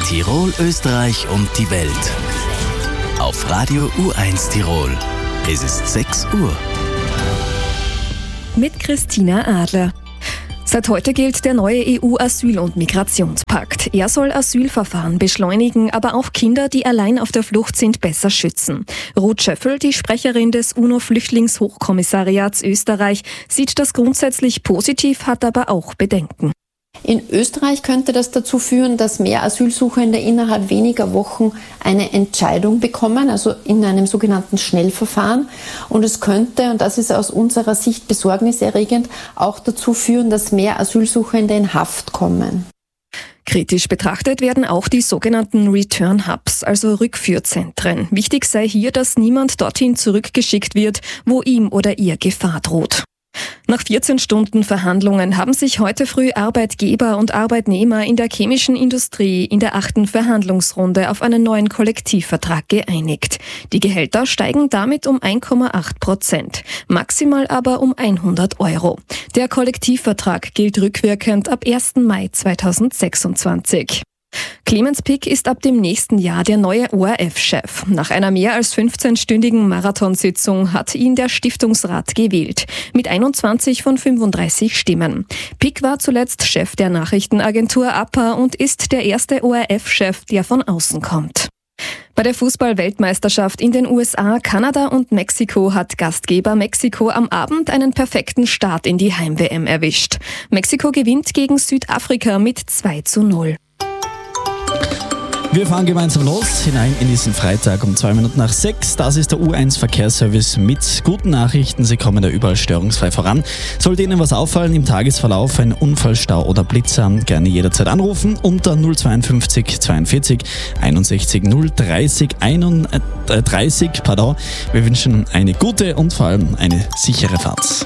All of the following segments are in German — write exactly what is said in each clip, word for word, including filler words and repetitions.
Tirol, Österreich und die Welt. Auf Radio U eins Tirol. Es ist sechs Uhr. Mit Christina Adler. Seit heute gilt der neue E U-Asyl- und Migrationspakt. Er soll Asylverfahren beschleunigen, aber auch Kinder, die allein auf der Flucht sind, besser schützen. Ruth Schöffel, die Sprecherin des UNO-Flüchtlingshochkommissariats Österreich, sieht das grundsätzlich positiv, hat aber auch Bedenken. In Österreich könnte das dazu führen, dass mehr Asylsuchende innerhalb weniger Wochen eine Entscheidung bekommen, also in einem sogenannten Schnellverfahren. Und es könnte, und das ist aus unserer Sicht besorgniserregend, auch dazu führen, dass mehr Asylsuchende in Haft kommen. Kritisch betrachtet werden auch die sogenannten Return Hubs, also Rückführzentren. Wichtig sei hier, dass niemand dorthin zurückgeschickt wird, wo ihm oder ihr Gefahr droht. Nach vierzehn Stunden Verhandlungen haben sich heute früh Arbeitgeber und Arbeitnehmer in der chemischen Industrie in der achten Verhandlungsrunde auf einen neuen Kollektivvertrag geeinigt. Die Gehälter steigen damit um eins Komma acht Prozent, maximal aber um hundert Euro. Der Kollektivvertrag gilt rückwirkend ab ersten Mai zweitausendsechsundzwanzig. Clemens Pick ist ab dem nächsten Jahr der neue O R F-Chef. Nach einer mehr als fünfzehnstündigen Marathonsitzung hat ihn der Stiftungsrat gewählt, mit einundzwanzig von fünfunddreißig Stimmen. Pick war zuletzt Chef der Nachrichtenagentur A P A und ist der erste O R F-Chef, der von außen kommt. Bei der Fußball-Weltmeisterschaft in den U S A, Kanada und Mexiko hat Gastgeber Mexiko am Abend einen perfekten Start in die Heim-W M erwischt. Mexiko gewinnt gegen Südafrika mit zwei zu null. Wir fahren gemeinsam los, hinein in diesen Freitag um zwei Minuten nach sechs. Das ist der U eins Verkehrsservice mit guten Nachrichten. Sie kommen da überall störungsfrei voran. Sollte Ihnen was auffallen im Tagesverlauf, ein Unfallstau oder Blitzer, gerne jederzeit anrufen unter null zweiundfünfzig zweiundvierzig einundsechzig null dreißig einunddreißig. Pardon. Wir wünschen eine gute und vor allem eine sichere Fahrt.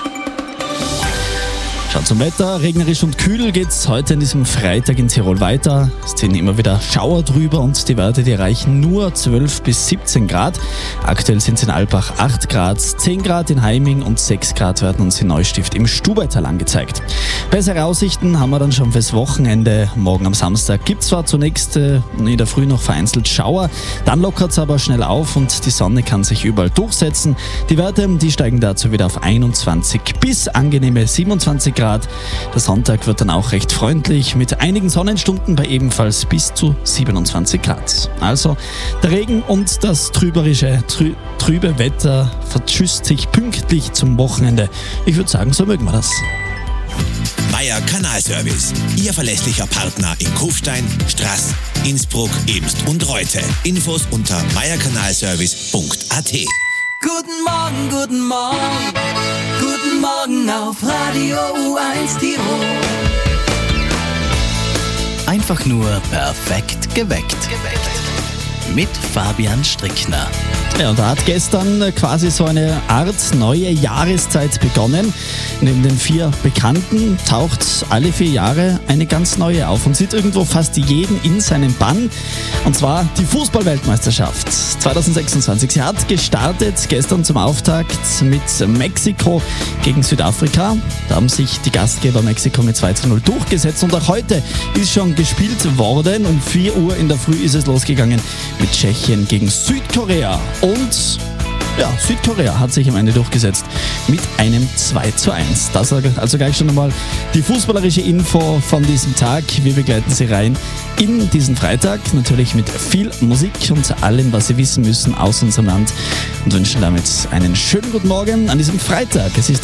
Schaut zum Wetter. Regnerisch und kühl geht's heute an diesem Freitag in Tirol weiter. Es ziehen immer wieder Schauer drüber und die Werte, die erreichen nur zwölf bis siebzehn Grad. Aktuell sind es in Alpbach acht Grad, zehn Grad in Heiming und sechs Grad werden uns in Neustift im Stubaital angezeigt. Bessere Aussichten haben wir dann schon fürs Wochenende. Morgen am Samstag gibt's zwar zunächst äh, in der Früh noch vereinzelt Schauer, dann lockert's aber schnell auf und die Sonne kann sich überall durchsetzen. Die Werte, die steigen dazu wieder auf einundzwanzig bis angenehme siebenundzwanzig Grad. Der Sonntag wird dann auch recht freundlich mit einigen Sonnenstunden bei ebenfalls bis zu siebenundzwanzig Grad. Also der Regen und das trüberische, trü- trübe Wetter verschüsst sich pünktlich zum Wochenende. Ich würde sagen, so mögen wir das. Meier Kanalservice, Ihr verlässlicher Partner in Kufstein, Straß, Innsbruck, Emst und Reute. Infos unter meier kanalservice punkt a t. Guten Morgen, guten Morgen, guten Morgen auf Radio U eins Tirol. Einfach nur perfekt geweckt. Mit Fabian Strickner. Ja, und da hat gestern quasi so eine Art neue Jahreszeit begonnen. Neben den vier Bekannten taucht alle vier Jahre eine ganz neue auf und sieht irgendwo fast jeden in seinem Bann. Und zwar die Fußball-Weltmeisterschaft zweitausendsechsundzwanzig. Sie hat gestartet gestern zum Auftakt mit Mexiko gegen Südafrika. Da haben sich die Gastgeber Mexiko mit zwei zu null durchgesetzt. Und auch heute ist schon gespielt worden. Um vier Uhr in der Früh ist es losgegangen mit Tschechien gegen Südkorea. Und ja, Südkorea hat sich am Ende durchgesetzt mit einem zwei zu eins. Das also gleich schon einmal die fußballerische Info von diesem Tag. Wir begleiten Sie rein in diesen Freitag, natürlich mit viel Musik und allem, was Sie wissen müssen aus unserem Land und wünschen damit einen schönen guten Morgen an diesem Freitag. Es ist